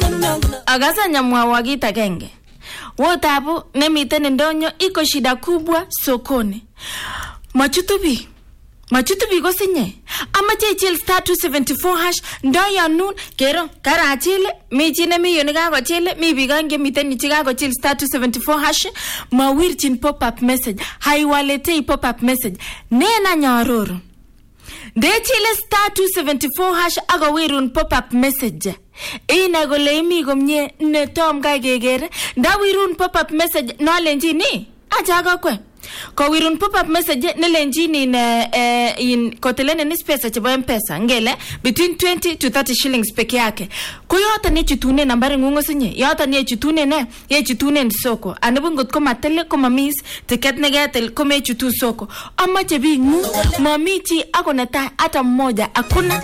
Agasa nyamwawa kit agenge. Wotabu nemiten ndonyo iko shida kubwa sokoni. Machutu biik kosinye. Amache ichil star 274 hash ndoyo nun kero karachile mi chi nemi yu nikakochile mi biik aeng chemiten chikakochil star 274 hash mawirchin pop-up message haiwaletei pop-up message nena nyororo ndechile star 274 hash akowirun pop-up message ina kole imi komye netom kai kekere ndawirun pop-up message nolenjini acha kokwe kowirun pop-up message nelenjini in kotelene ni pesa chebo M-Pesa ngele between 20 to 30 shillings peke yake ko yoto ne chutune nambari ngungo sinye yoto ne chutune soko anibungot ko matele ko mamis ticket negatel ko me chutu soko amache bingu mamichi akonetai hata mmoja hakuna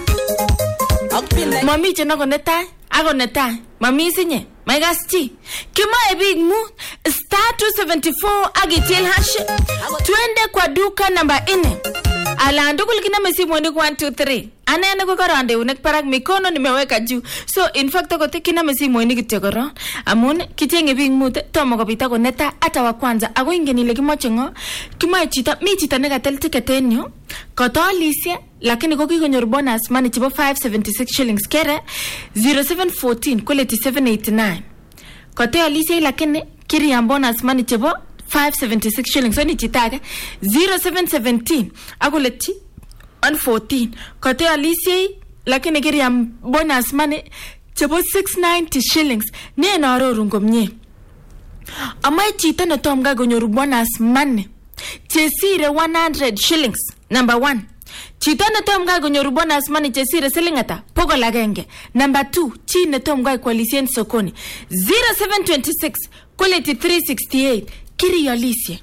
mamichi nakonetai akonetai mamisinye Magaschi kimae big mu star 274 agitil hash twende kwa duka namba 4 ala ndukul kina mesimu ni 123 anene ko karande unek parak mikono nimeweka juu so in fact ko kina mesimu ni kitogoro amun kitenge big mu tomo kopita ko neta hata wa kwanza ako ingeni ile kimoche ngo kimae chita mi chita negatel ticket enyo kotolisie lakini ko kikonyor bonus money chibo 576 shillings kere 0714 kule 789 kote alisie lakini kiri ya bonus money chibo 576 shillings so ni chitake 0717 akuleti 114 kote alisie lakini kiri ya bonus money chibo 690 shillings ne narorun komnye amai chita na tomga konyor bonus money chesire 100 shillings number 1 chito netom gai konyoru bonus money chesire silingata pokol agenge number 2 chi netom gai koalisien sokoni 0726 quality 368 kiriyolisie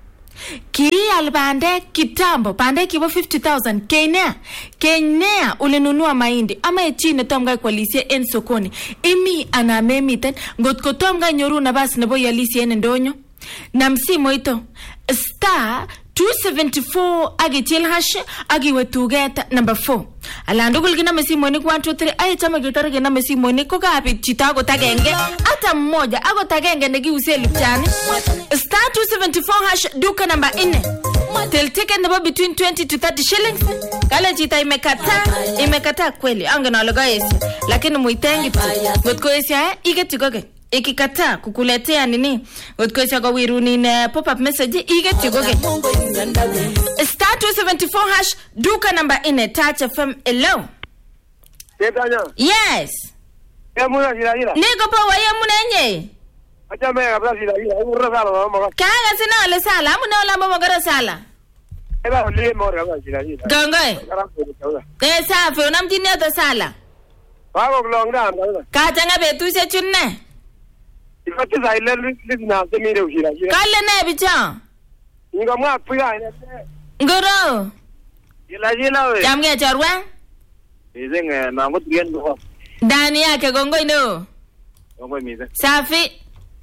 kirial bandek kitambo bandek kibo 50,000 Kenya ulinunua mahindi ama chi netom gai koalisie en sokoni imi anamemiten ngotko tom gai nyoru nabas nebo yalisie en ndonyo na msimo ito star 274 agitil hash agiwe tuget number 4 alandugul gina mesimoni 123 ay chama gitare gina mesimoni ko gapi chita go tagenge ata mmoja ago tagenge negiuse lupchani star 274 hash duka number 4 tel ticket number between 20 to 30 shillings kale chita imekata kweli angena loga yesi lakini muitengi gotko yesi igetigoge ikikata kukuletea nini utkoesha kwa wiruni na pop-up message igetigoge star 274 hash duka number 4 Touch FM hello yes Yamuna jira niko pa wayamuna nye acha mega brazil urra sala mama kaga sina ole sala amuna ola mama gara sala eba ole mora brazil gongoy safi unamjini ata sala bago long down ka tanga betuse chunne ifati zaile lisna semire ujira kale ne bicha ngamwa pia ngoro jila we jamge chorwa izenga na ngotien ndo ndani yake gongoy no gongoy mize safi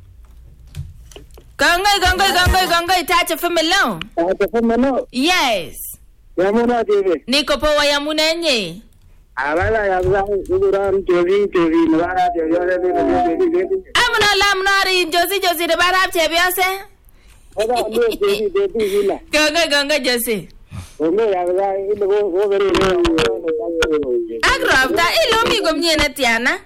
gongoy Touch FM hello yes yamuna tv niko poa yamuna nye abala yabza uguran tovi nara de amna ri josi de barab chebiase gongoy josi agrafta ilomi gomnyene tiana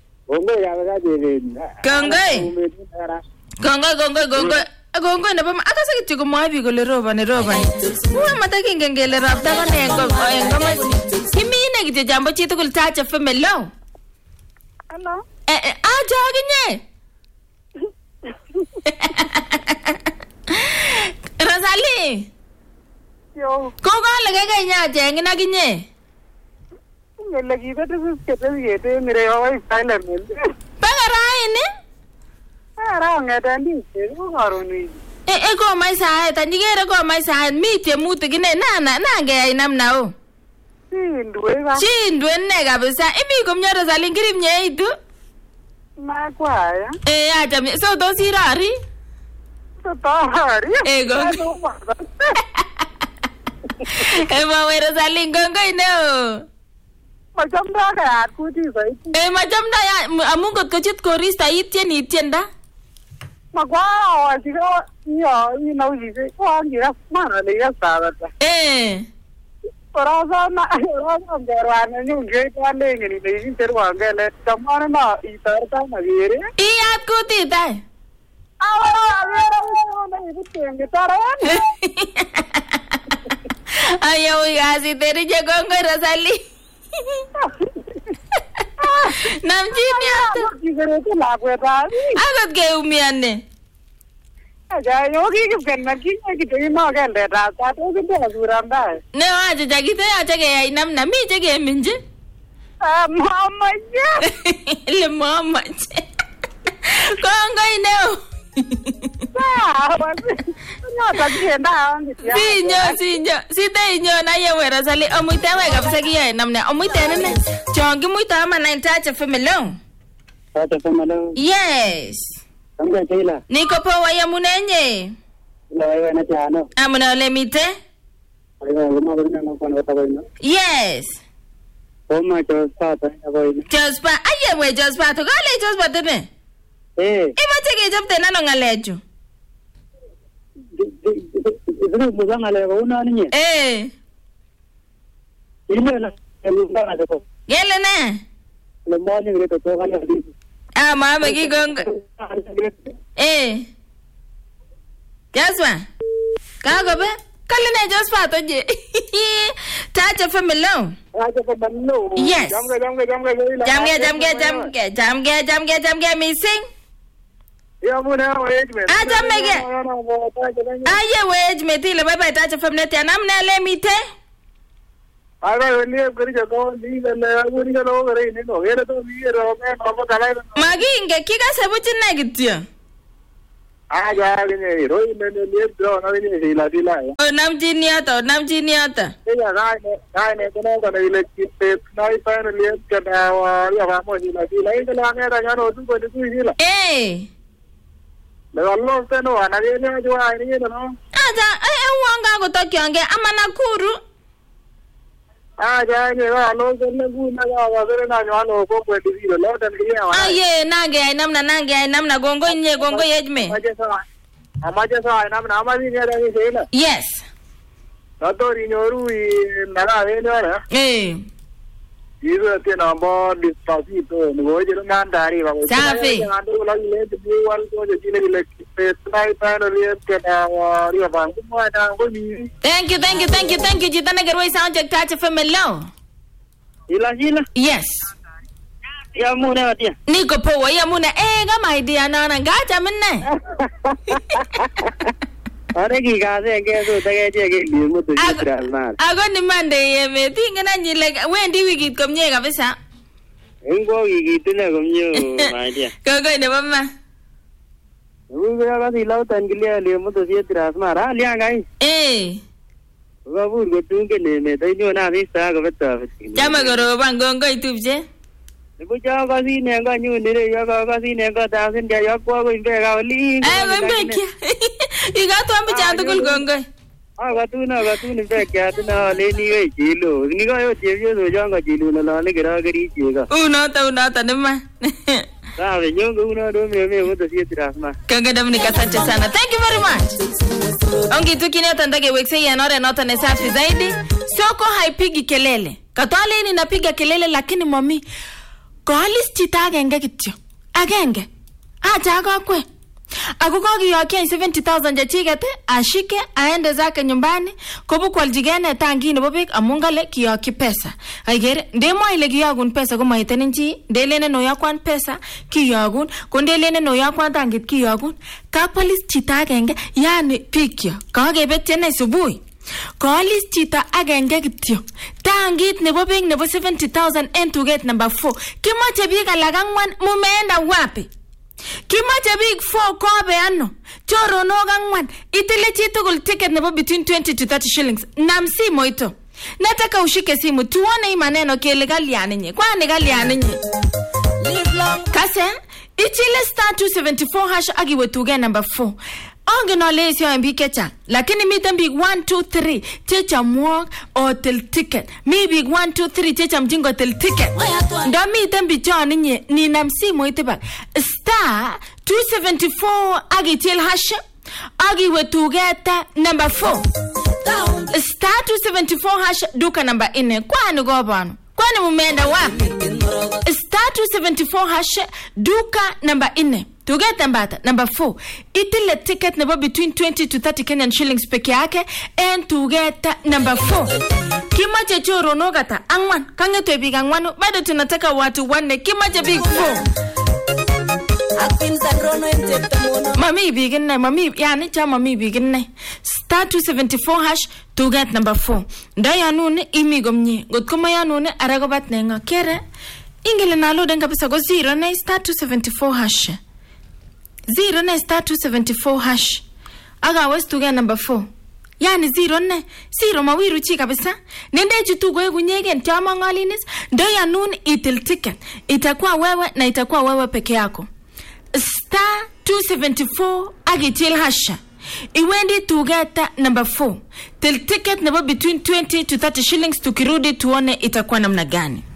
gongoy na bama akasa kitiko mwabi gole robane uwa mataki ngengele rafta kanengo kimine gite jambo chito kul Touch FM hello ajaginye Rosalie yo kogo lege nya jengi na ginye ngele kibetu skete mire yo silent pagaraini ara ngata ndi ko karuni ko mai sae tanigere ko mai sae mite mutu gine na nge namna o chindwe ne kabisa imi komnyo Rosalie ngiri mnyeitu makwaya acha so dosirari ego Rosalie gongoy no Machamda kayat kutit soiti. Machamda ya amun kot kochut koristo itieni tienda. Makwara wasiko iyo inaujise kwa ngira mara le yasabata. Ora ngerwana nyunge twale ngini le interwa ngele tamara na itarta na gere. Iyat kutit ai. Ayaw kasi teri jagong ko Rosalie. Namjini ata. Agot kayo umiyan eh. Ne aja jagite aja kaya inam nami jage minje. Mama ya. Le mama. Kongo ineo. Sinyo site inyo na yewe Rosalie omuite we kabisa kiyae namne omuite nene chongi muito ama na Tacha family. Tacha family. Yes. Kamga Sheila. Niko poa ya munenye. Wewe na chano. Amuna ole mite. Wewe mabona na kwa tabaina. Yes. Oma Jospa tabaina. Jospa ayewe Jospa to gale Jospa tene. Imache kechopte nano ngalechu. Isuru muzangale una ninye. Ile muzangale ko. Gele ne? Le moni ngire to kale di. Mama kigongo. Jaswa. Kago be? Kale ne Jospa to je. Tacha family. Tacha family. Yes. Jamge missing. Aja mege. Aye wage metile bye Tacha family te namne le mite. Maginge kika sebuchi negitio. Namjini ata. Wanga kutokyonge ama Nakuru. Nange namna gongo yejme. Yes. Natori nyoru nara venora. Izo tena bo Despacito ngoje ngandari babo. Safi. Ngando la ile dual ko je chile ile pesai pana le tena wa ria bangu mwana ngoni. Thank you jitana gerwe sound Tacha family. Ila. Yes. Ya muna watia. Niko poa ya muna kama idea nana ngacha minne. Are ki gaze ngezo tage ke limu to jitralmar. Ago ni mande yeme tingena nyile wendi wikit komye kabisa. Ngo wikit ne komye my dear. Gogo ne mama. Ugo ga si lautan gile limu to jitralmar alia ngai. Gabur go tunge ne me dai no na vista go betta. Chama goro bangongo itupje. Buja ga si ne ga nyu ne re ga si ne ga da sin ja ya ko go imbe ga oli. Wembe Igato ambichando kulgongo. Gatuna bekya tuna le ni we jilo. Ni ga yo jevyo so janga jilo na le gira gari jega. Unata nema. Sabe nyongo una do me wote sietira ma. Kanga damni kasante sana. Thank you very much. Ongi tukine tandage wekse ya nota ne safi zaidi. Soko haipigi kelele. Katwale ni napiga kelele lakini mami koalis chita agenge kityo. Agenge. Acha kwe. Akukogi yokia 70,000 jachigete ashike aende zake nyumbani kobu kwaljigene tangi nebo bek amungale kiyoki pesa aigere ndemo ile kiyogun pesa kuma iteninchi ndelene no yakwan pesa kiyogun kondelene no yakwan tangit kiyogun ka police chita agenge yani pikyo kagebetye na subui koalis chita agenge kityo tangit nebo bek nebo 70,000 en tuget number 4 kimoche biik alak angwan mumeenda wapi Kimache big 4 kobe ano choronok angwan itile chitugul ticket nebo between 20 to 30 shillings namsimo ito nataka ushike simu tuone maneno kele galiani nye kwani galiani nye kase ichile *274# agiwe tuge number 4 Ongen ole sio en biik chechang, lakini miten biik 1 2 3 chechamwok otil ticket. Mi biik 1 2 3 chechamjin kotil ticket. Ndo miten bichon inye ninam simoit bak star 274 agitil hash agiwe tugeta number 4 star 274 hash duka number 4. Kwani gobano? Kwani mumeenda wapi? Star 274 hash duka number 4. Tugeta mbata number 4. Itile ticket nebo between 20 to 30 Kenyan shillings peke yake and tugeta number 4. Kimache choro nogata angwan kangetwe big angwanu bado tunataka watu 4. Kimache big 4. Mami biginne mami yani cha mami biginne star 274 hash to get number 4 ndaya nune imigomnyi gotko maya nune aragobat nenga kere ingele nalo den kabisa go 0 na star 274 hash 0 na star 274 hash aga west to get number 4 yani 0 ne 0 mawiru chi kabisa nende chitugo ekunyegen chama ngalinis ndaya nune itil ticket itakuwa wewe na itakuwa wewe peke yako star 274 agitil hasha iwendi tugeta number 4 till ticket nebo between 20 to 30 shillings tukirudi tuone itakuwa namna gani.